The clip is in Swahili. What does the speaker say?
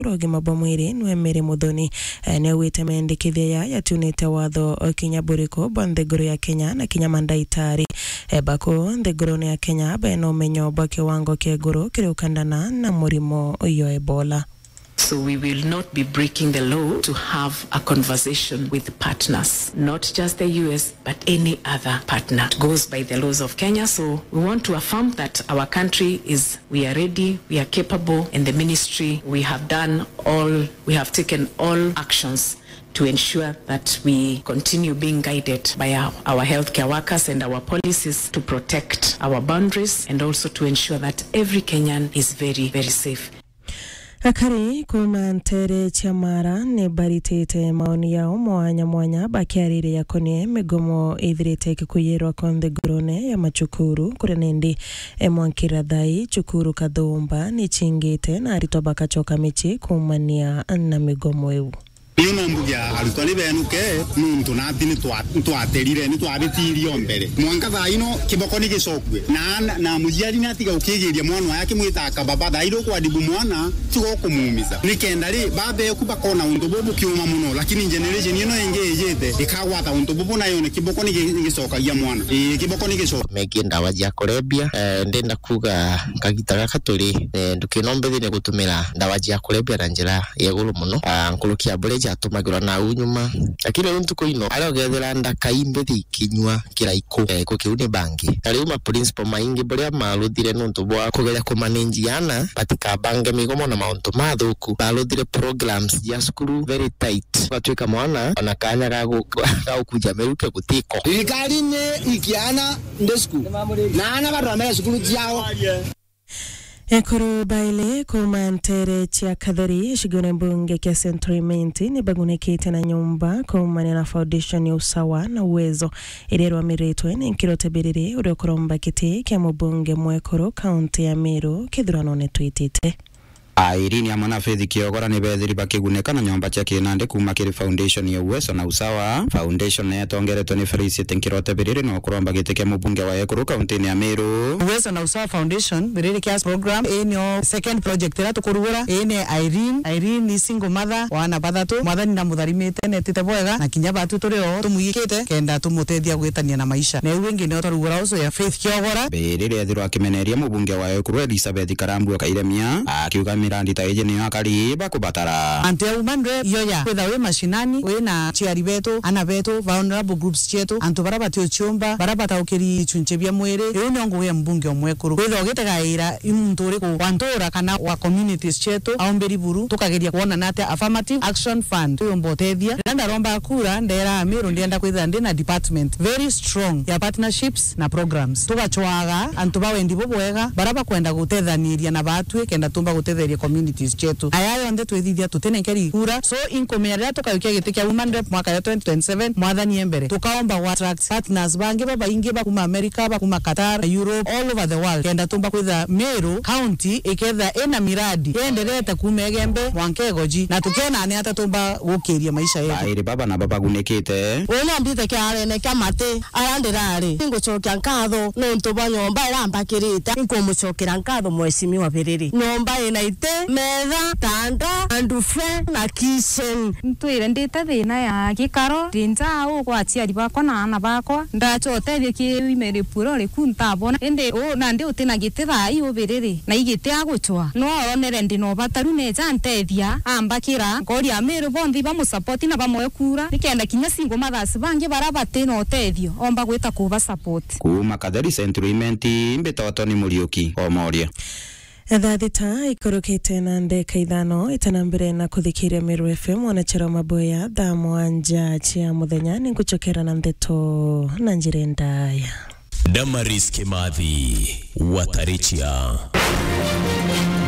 rogima bomwiri nwemere muthoni ne wite mendekithia ya tunite watho Kinya Buriko bandegoro ya Kenya na Kinya Mandaitari bako ndegoro ya Kenya beno menyo bake wango kegoro kiriukandana na murimo yo Ebola. So we will not be breaking the law to have a conversation with partners, not just the US, but any other partner. It goes by the laws of Kenya. So we want to affirm that our country we are ready, we are capable, and the ministry, we have taken all actions to ensure that we continue being guided by our healthcare workers and our policies to protect our boundaries and also to ensure that every Kenyan is very, very safe. Akari kumantere chamara ne baritete maoni yao mwanya bakiarire yakone megomo ithirite kuyerwa konde grone ya machukuru kurenendi mwankirathai chukuru kathumba ni chingite na aritoba choka michi kumania na megomo eu. Niyo mbugia arutani benuke nuntu natini twaterire ni twabitirio mbere mwanka thaino kibokoni gicokwe na mujiari natiga ukigiria mwana yake mwitaka baba thairo kwa dibu mwana tugo kumumiza nikenda ri babe kubakona undu bobu kiuma muno lakini generation ino ingejete ikagwata undu bobu nayo ni kibokoni gicokagia mwana kibokoni gicoka mekinda wajia kurebia ndenda kuga kagitaga katuri ndukinombe thine gutumira ndawajia kurebia na njira yeguru muno nkulukia bureja tumagura na unyuma lakini untu koino arogethera ndakaimbe thikinywa kiraiko ko kiune bangi ariuma principal maingi boria maluthire nuntu bwa kugeria kumanage yana patika bange migomo na mauntu mathuku baluthire programs ya skulu very tight batwika mwana anakanya ga kuja meruke gutiko thirikari ni ikiana ndesku na ana baromera skulu jiao. Ekoro baile kumantere chia kadhari shigone mbunge kia Central ni bagunekite na nyumba kumane na foundation ya usawa na uwezo ilerwa miretwe ni nkirote biriri uriokoromba kiti kia mbunge mwekoro kaunti ya Meru kithurano netwitite. Irene Amona Faith Kiogora ni bethiri bakiguneka na nyomba cia kinande kuma kiri foundation ya uwezo na usawa foundation ya tongeretwo ni Felicity Nkirote biriri no kuromba gitike mubunge wa Ekuru kaunti ya Meru. Uwezo na usawa foundation biriri kias program enyo second project ra tukurugura ene Irene ni single mother wana bathatu mwathani na mutharimite netite bwega na kinya batu turio tumuyikite kenda tumutethia gwitania na maisha na wengi ne otarugura uso ya Faith Kiogora biriri ethirwa kimeneria mubunge wa Ekuru Elizabeth Karambua Kairemia akiuga mirandi ta ije niyo akariba kubatara ante umandre yoya kwetha we mashinani we na chiari betu ana betu vulnerable groups chetu antu barabati ochomba barabata ukiri chunchebia mwere yo nyongo we mbunge omwekuru kwetha ogitegaira imuntu ri ku wantora kana wa communities chetu aomberi buru tukageria kuona nate affirmative action fund tuyombotethia ndanda romba kura ndera Meru ndienda kwetha ndina department very strong ya partnerships na programs tugachwaga antu bawendi bobwega baraba kwenda gutethaniria na batwe kenda tumba gutetheria communities chetu ayayo nde twithithia tutenekeri kura so inkomera tukayukia gitikia women rep mwaka ya 2027 mwathani embere tukaomba wa attract partners bangi baba ingi ba kuma America ba kuma Qatar Europe all over the world kenda tumba kwitha Meru county iketha ena miradi yenderete kumegembe mwankegoji na tukena ani atatumba gukiria maisha yetu aire baba na baba gunekite wona mbite kia ne kamate arandirare ngochokia nkatho no ntoba nyomba irambakirita inkomuchokera nkatho mwesimi wa biriri nyomba ina ite metha tanda andufe na kitchen ntwire ndite thina ya gikaro rinja ugo aciari bakwa na ana bakwa ndachoteithie kiimere puro ri kuntabona ende na ndi utina gite thai ubiriri na igite aguchwa no onere ndino bataru ne jantethia ambakira ngoria Meru bondi ba musupport na bamwekura nikenda kinya singo mathasi bangi barabate no tethio omba gwita kuba support kuma Kadhari Central mbetoto ni Muriuki omoria Thadita ikorokete na ndeka ithano itanambire na kuthikiria Meru FM wanachera maboya thaa mwanja chia muthenya ni nguchokera na ndeto na njire ndaya Damaris Kimathi Watarichia